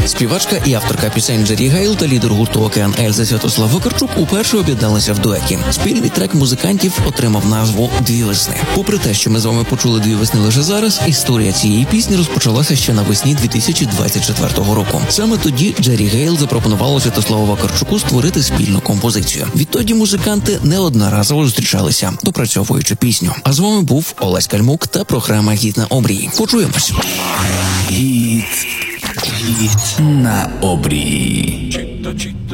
Співачка і авторка пісень Джері Гейл та лідер гурту «Океан Ельзи» Святослав Вакарчук уперше об'єдналися в дуеті. Спільний трек музикантів отримав назву «Дві весни». Попри те, що ми з вами почули «Дві весни» лише зараз, історія цієї пісні розпочалася ще навесні 2024 року. Саме тоді Джері Гейл запропонувала Святославу Вакарчуку створити спільну композицію. Відтоді музиканти неодноразово зустрічалися, допрацьовуючи пісню. А з вами був Олесь Кальмук та програма «Гіт на обрії». Почуємось. Гіт на обрії.